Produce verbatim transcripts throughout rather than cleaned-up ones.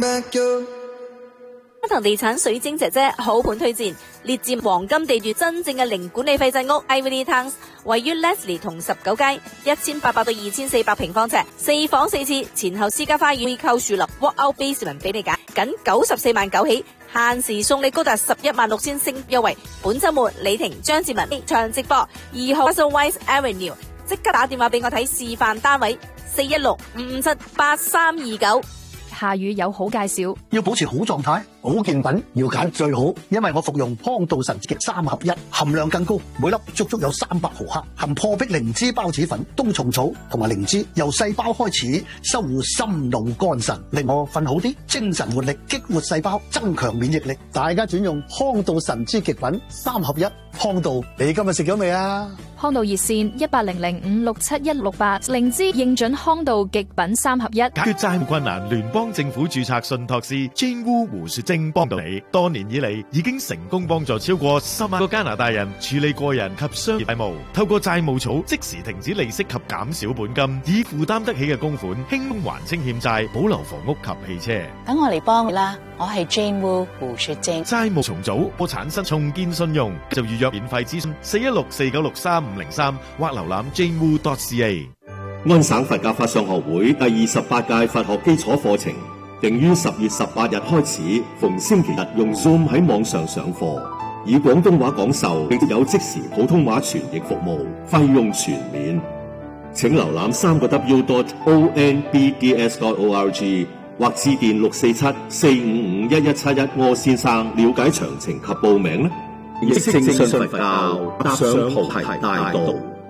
同地產水晶姐姐好盤推薦，列佔黃金地段真正嘅零管理費制屋 Ivory Towns， 位於 Leslie 同十九街，一千八百到二千四百平方尺，四房四廁，前後私家花園，扣樹立 walkout basement 俾你揀，僅九十四萬九起，限時送你高達十一萬六千升優惠。本週末李婷張志文場直播二號 West Avenue， 即刻打電話俾我睇示範單位四一六五五七八三二九。 夏雨有好介紹， 要保持好狀態，保健品要揀最好，因為我服用康道神之極三合一，含量更高，每粒足足有三百毫克，含破壁靈芝孢子粉、冬蟲草同埋靈芝，由細胞開始修護心腦肝腎，令我瞓好啲，精神活力，激活細胞，增強免疫力。大家轉用康道神之極品三合一。康道，你今日食咗未啊？ 康道熱線一八零零五六七一六八，靈芝認準康道極品三合一。 解決債務困難，聯邦政府註冊信託師 Jane Wu 胡雪晶幫到你。多年以嚟，已經成功幫助超過十萬個加拿大人處理個人及商業債務，透過債務草即時停止利息及減少本金，以負擔得起嘅供款輕鬆還清欠債，保留房屋及汽車。 等我嚟幫你啦，我係 Jane Wu 胡雪晶。 債務重組或產生重建信用，就預約免費諮詢四一六四九六三五零三或瀏覽 jane wu dot c a。 安省佛教法相學會第二十八屆佛學基礎課程定於十月十八日開始，逢星期日用 Zoom 喺網上上課，以廣東話講授，並有即時普通話傳譯服務，費用全免。請瀏覽三個 w dot o n b d s dot o r g 或致電六四七四五五一一七一柯先生了解詳情及報名。益正信佛教，踏上菩提大道。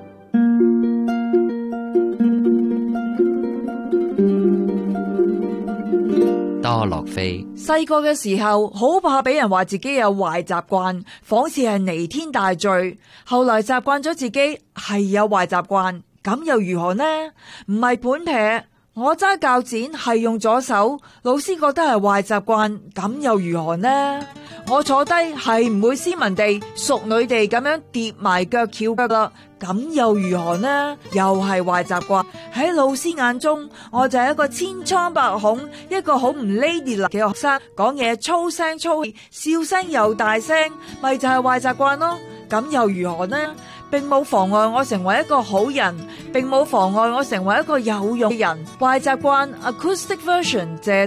多樂飛細個嘅時候，好怕俾人話自己有壞習慣，仿似係彌天大罪。後來習慣咗自己係有壞習慣，咁又如何呢？唔係盤劈，我揸鉸剪係用左手，老師覺得係壞習慣，咁又如何呢？我坐低係唔會斯文地、淑女地咁樣跌埋腳翹腳啦，咁又如何呢？又係壞習慣。喺老師眼中，我就係一個千瘡百孔、一個好唔 lady 嘅學生，講嘢粗聲粗氣，笑聲又大聲，咪就係壞習慣咯。咁又如何呢？並冇妨礙我成為一個好人，並冇妨礙我成為一個有用嘅人。壞習慣 Acoustic Version 謝